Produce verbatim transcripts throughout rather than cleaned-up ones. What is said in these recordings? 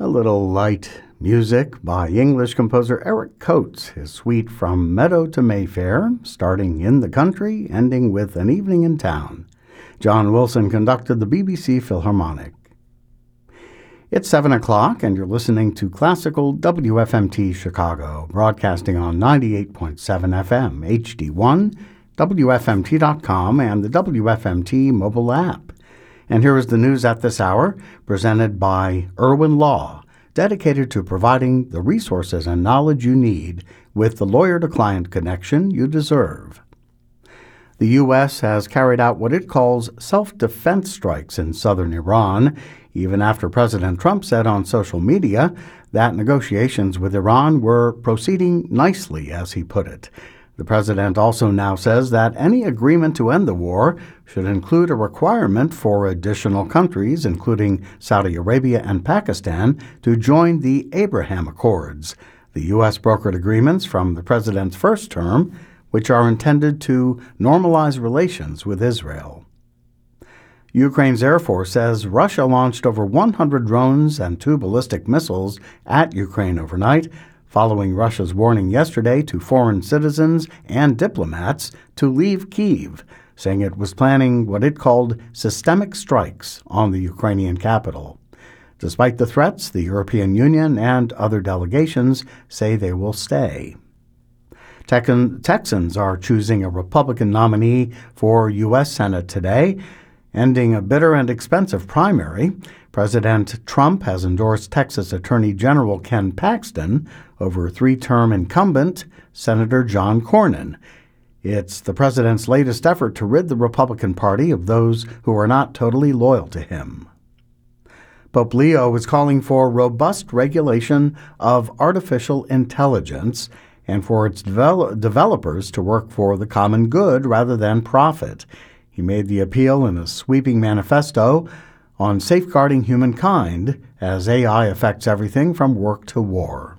little light music by English composer Eric Coates, his suite From Meadow to Mayfair, starting in the country, ending with An Evening in Town. John Wilson conducted the B B C Philharmonic. It's seven o'clock, and you're listening to Classical W F M T Chicago, broadcasting on ninety-eight point seven F M, H D one, W F M T dot com, and the W F M T mobile app. And here is the news at this hour, presented by Irwin Law, dedicated to providing the resources and knowledge you need with the lawyer-to-client connection you deserve. The U S has carried out what it calls self-defense strikes in southern Iran, even after President Trump said on social media that negotiations with Iran were proceeding nicely, as he put it. The president also now says that any agreement to end the war should include a requirement for additional countries, including Saudi Arabia and Pakistan, to join the Abraham Accords, the U S brokered agreements from the president's first term, which are intended to normalize relations with Israel. Ukraine's Air Force says Russia launched over one hundred drones and two ballistic missiles at Ukraine overnight, following Russia's warning yesterday to foreign citizens and diplomats to leave Kyiv, saying it was planning what it called systemic strikes on the Ukrainian capital. Despite the threats, the European Union and other delegations say they will stay. Texans are choosing a Republican nominee for U S Senate today, ending a bitter and expensive primary. President Trump has endorsed Texas Attorney General Ken Paxton over three-term incumbent Senator John Cornyn. It's the president's latest effort to rid the Republican Party of those who are not totally loyal to him. Pope Leo is calling for robust regulation of artificial intelligence and for its devel- developers to work for the common good rather than profit. He made the appeal in a sweeping manifesto on safeguarding humankind as A I affects everything from work to war.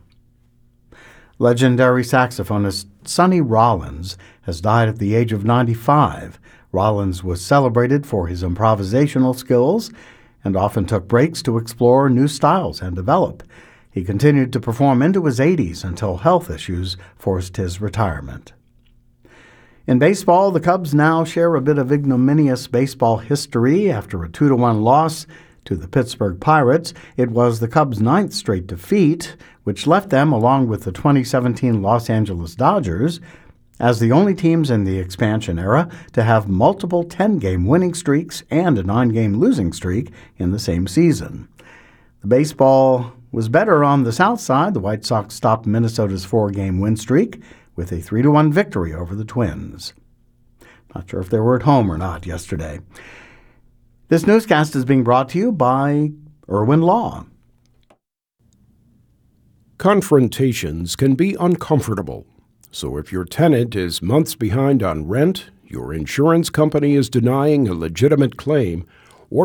Legendary saxophonist Sonny Rollins has died at the age of ninety-five. Rollins was celebrated for his improvisational skills and often took breaks to explore new styles and develop. He continued to perform into his eighties until health issues forced his retirement. In baseball, the Cubs now share a bit of ignominious baseball history after a two to one loss to the Pittsburgh Pirates. It was the Cubs' ninth straight defeat, which left them, along with the twenty seventeen Los Angeles Dodgers, as the only teams in the expansion era to have multiple ten-game winning streaks and a nine-game losing streak in the same season. The baseball was better on the south side. The White Sox stopped Minnesota's four-game win streak with a three to one victory over the Twins. Not sure if they were at home or not yesterday. This newscast is being brought to you by Irwin Law. Confrontations can be uncomfortable. So if your tenant is months behind on rent, your insurance company is denying a legitimate claim,